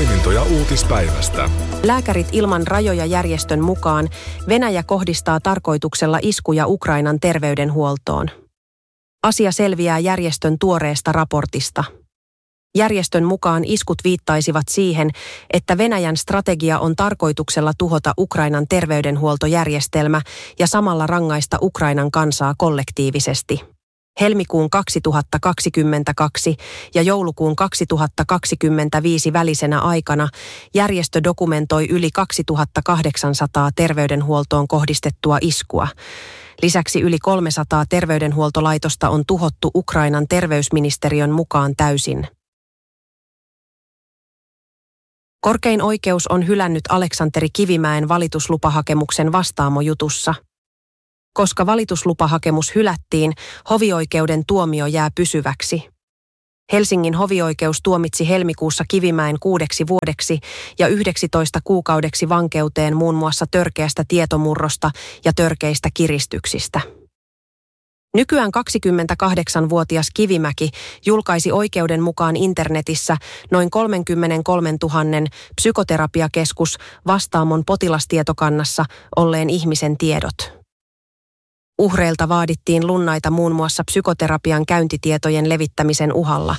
poimintoja uutispäivästä. Lääkärit ilman rajoja -järjestön mukaan Venäjä kohdistaa tarkoituksella iskuja Ukrainan terveydenhuoltoon. Asia selviää järjestön tuoreesta raportista. Järjestön mukaan iskut viittaisivat siihen, että Venäjän strategia on tarkoituksella tuhota Ukrainan terveydenhuoltojärjestelmä ja samalla rangaista Ukrainan kansaa kollektiivisesti. Helmikuun 2022 ja joulukuun 2025 välisenä aikana järjestö dokumentoi yli 2800 terveydenhuoltoon kohdistettua iskua. Lisäksi yli 300 terveydenhuoltolaitosta on tuhottu Ukrainan terveysministeriön mukaan täysin. Korkein oikeus on hylännyt Aleksanteri Kivimäen valituslupahakemuksen Vastaamo-jutussa. Koska valituslupahakemus hylättiin, hovioikeuden tuomio jää pysyväksi. Helsingin hovioikeus tuomitsi helmikuussa Kivimäen 6 vuodeksi ja 19 kuukaudeksi vankeuteen muun muassa törkeästä tietomurrosta ja törkeistä kiristyksistä. Nykyään 28-vuotias Kivimäki julkaisi oikeuden mukaan internetissä noin 33 000 psykoterapiakeskus Vastaamon potilastietokannassa olleen ihmisen tiedot. Uhreilta vaadittiin lunnaita muun muassa psykoterapian käyntitietojen levittämisen uhalla.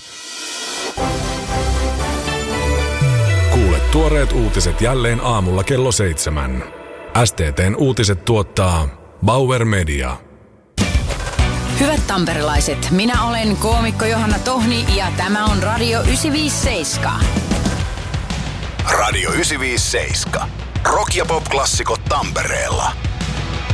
Kuule tuoreet uutiset jälleen aamulla kello 7. STT:n uutiset tuottaa Bauer Media. Hyvät tamperelaiset, minä olen koomikko Johanna Tohni ja tämä on Radio 957. Radio 957. Rock- ja pop-klassikot Tampereella.